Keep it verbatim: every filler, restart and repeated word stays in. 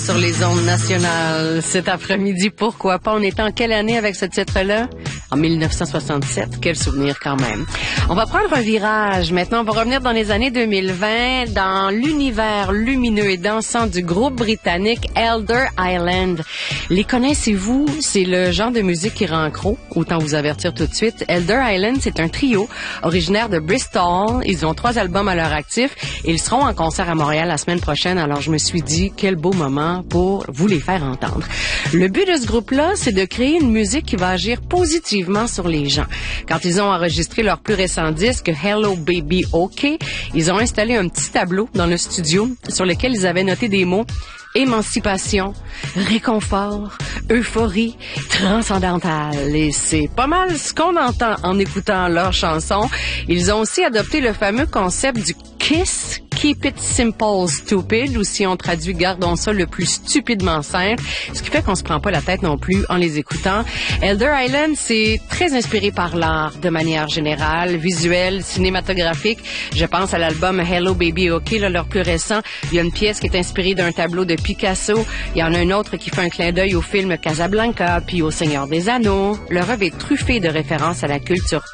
Sur les ondes nationales cet après-midi, pourquoi pas? On est en quelle année avec ce titre-là? En mille neuf cent soixante-sept. Quel souvenir quand même. On va prendre un virage. Maintenant, on va revenir dans les années deux mille vingt, dans l'univers lumineux et dansant du groupe britannique Elder Island. Les connaissez-vous? C'est le genre de musique qui rend accro. Autant vous avertir tout de suite. Elder Island, c'est un trio originaire de Bristol. Ils ont trois albums à leur actif. Ils seront en concert à Montréal la semaine prochaine. Alors, je me suis dit, quel beau moment pour vous les faire entendre. Le but de ce groupe-là, c'est de créer une musique qui va agir positivement sur les gens. Quand ils ont enregistré leur plus récent disque, Hello Baby OK, ils ont installé un petit tableau dans le studio sur lequel ils avaient noté des mots: émancipation, réconfort, euphorie, transcendantale. Et c'est pas mal ce qu'on entend en écoutant leurs chansons. Ils ont aussi adopté le fameux concept du KISS, Keep It Simple Stupid, ou si on traduit, gardons ça le plus stupidement simple, ce qui fait qu'on se prend pas la tête non plus en les écoutant. Elder Island, c'est très inspiré par l'art de manière générale, visuel, cinématographique. Je pense à l'album Hello Baby OK, là, leur plus récent. Il y a une pièce qui est inspirée d'un tableau de Picasso. Il y en a un autre qui fait un clin d'œil au film Casablanca, puis au Seigneur des Anneaux. Leur œuvre est truffée de références à la culture